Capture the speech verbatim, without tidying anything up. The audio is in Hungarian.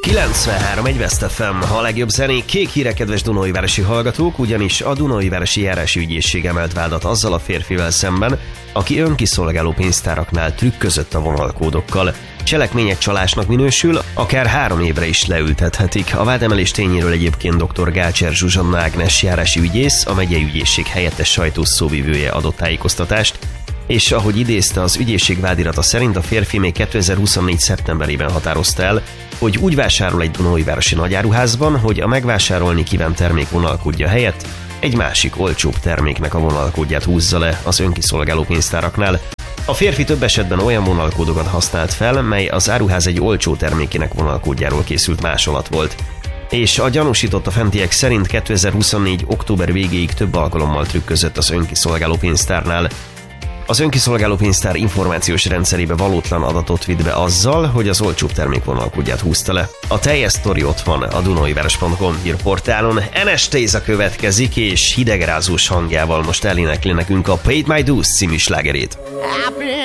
kilencvenhárom egy West ef em, a legjobb zenék, kék hírek, kedves Dunaújvárosi hallgatók, ugyanis a Dunaújvárosi járási ügyészség emelt vádat azzal a férfivel szemben, aki önkiszolgáló pénztáraknál trükközött a vonalkódokkal. Cselekmények csalásnak minősül, akár három évre is leültethetik. A vádemelés tényéről egyébként dr. Gácser Zsuzsanna Ágnes járási ügyész, a megyei ügyészség helyettes sajtós szóvivője adott tájékoztatást, és ahogy idézte, az ügyészség vádirata szerint a férfi még kétezer-huszonnégy szeptemberében határozta el, hogy úgy vásárol egy dunaújvárosi nagyáruházban, hogy a megvásárolni kívánt termék vonalkódja helyett egy másik olcsóbb terméknek a vonalkódját húzza le az önkiszolgáló pénztáraknál. A férfi több esetben olyan vonalkódokat használt fel, mely az áruház egy olcsó termékének vonalkódjáról készült másolat volt. És a gyanúsított a fentiek szerint kétezer-huszonnégy október végéig több alkalommal trükközött az önkiszolgáló pénztárnál. Az önkiszolgáló pénztár információs rendszerébe valótlan adatot vitt be azzal, hogy az olcsóbb termék vonalkódját húzta le. A teljes sztori ott van a dunaújváros pont com hírportálon. Anastasia következik, és hidegrázós hangjával most elénekli nekünk a Paid My Dues című slágerét.